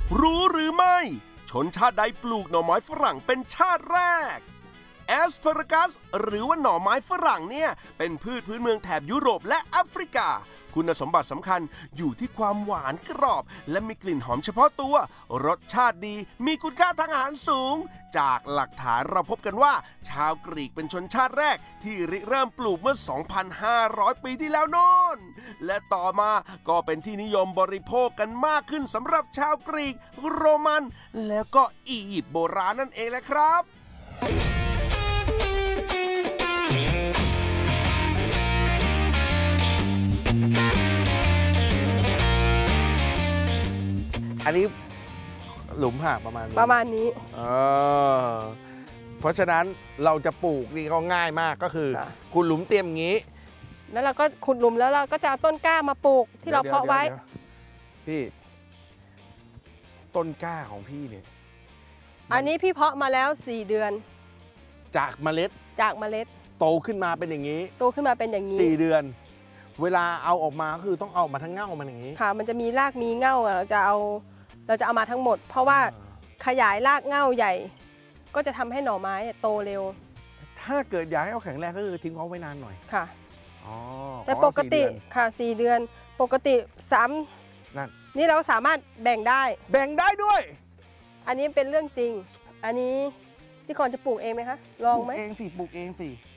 รู้หรือไม่ชนชาติใดปลูกหน่อไม้ฝรั่งเป็นชาติแรกแอสพารากัสหรือว่าหน่อไม้ฝรั่งเนี่ยเป็นพืชพื้นเมืองแถบยุโรปและแอฟริกาคุณสมบัติสำคัญอยู่ที่ความหวานกรอบและมีกลิ่นหอมเฉพาะตัวรสชาติดีมีคุณค่าทางอาหารสูงจากหลักฐานเราพบกันว่าชาวกรีกเป็นชนชาติแรกที่ริเริ่มปลูกเมื่อ 2,500 ปีที่แล้วโน่นและต่อมาก็เป็นที่นิยมบริโภคกันมากขึ้นสำหรับชาวกรีกโรมันแล้วก็อียิปต์โบราณนั่นเองแหละครับอันนี้หลุมห่างประมาณนี้เพราะฉะนั้นเราจะปลูกนี่ก็ง่ายมากก็คือขุดหลุมเตรียมอย่างนี้แล้วเราก็ขุดหลุมแล้วเราก็จะเอาต้นกล้ามาปลูกที่เราเพาะไว้พี่ต้นกล้าของพี่เนี่ยอันนี้พี่เพาะมาแล้ว4 เดือนจากเมล็ดโตขึ้นมาเป็นอย่างนี้4 เดือนเวลาเอาออกมาคือต้องเอามาทั้งเง่ามันอย่างนี้ค่ะมันจะมีรากมีเง่าเราจะเอามาทั้งหมดเพราะว่าขยายรากเง่าใหญ่ก็จะทำให้หน่อไม้โตเร็วถ้าเกิดอยากให้เขาแข็งแรงก็คือทิ้งเขาไว้นานหน่อยค่ะแต่ปกติค่ะ4 เดือนปกตินั่นนี่เราสามารถแบ่งได้ด้วยอันนี้เป็นเรื่องจริงอันนี้พี่กรณ์จะปลูกเองไหมคะลองไหมปลูกเองสิ